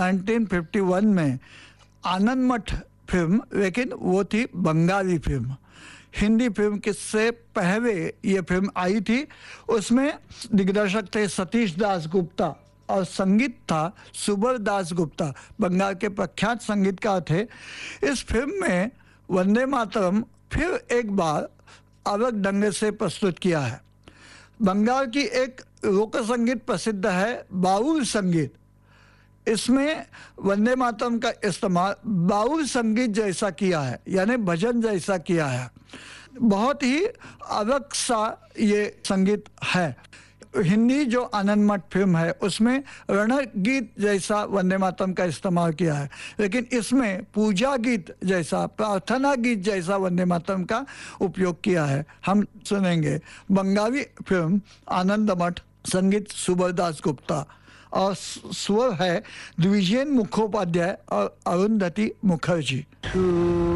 1951 में आनंद मठ फिल्म, लेकिन वो थी बंगाली फिल्म। हिंदी फिल्म किससे पहले ये फिल्म आई थी। उसमें दिग्दर्शक थे सतीश दास गुप्ता और संगीत था सुबर दास गुप्ता, बंगाल के प्रख्यात संगीतकार थे। इस फिल्म में वंदे मातरम फिर एक बार अलग ढंग से प्रस्तुत किया है। बंगाल की एक लोक संगीत प्रसिद्ध है बाउल संगीत। इसमें वंदे मातरम का इस्तेमाल बाउल संगीत जैसा किया है, यानी भजन जैसा किया है। बहुत ही अलग सा ये संगीत है। हिंदी जो आनंद मठ फिल्म है उसमें रणगीत जैसा वंदे मातरम का इस्तेमाल किया है, लेकिन इसमें पूजा गीत जैसा, प्रार्थना गीत जैसा वंदे मातरम का उपयोग किया है। हम सुनेंगे बंगाली फिल्म आनंद मठ, संगीत सुबरदास गुप्ता और स्वर है द्विजेन मुखोपाध्याय और अरुंधति मुखर्जी।